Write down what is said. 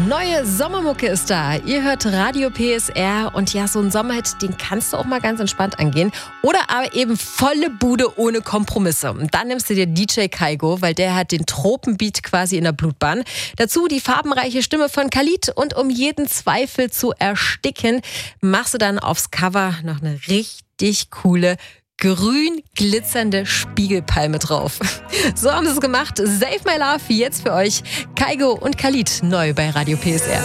Neue Sommermucke ist da. Ihr hört Radio PSR und ja, so ein Sommerhit, den kannst du auch mal ganz entspannt angehen. Oder aber eben volle Bude ohne Kompromisse. Und dann nimmst du dir DJ Kygo, weil der hat den Tropenbeat quasi in der Blutbahn. Dazu die farbenreiche Stimme von Khalid und um jeden Zweifel zu ersticken, machst du dann aufs Cover noch eine richtig coole grün glitzernde Spiegelpalme drauf. So haben sie es gemacht. Save My Love jetzt für euch. Kygo und Khalid neu bei Radio PSR.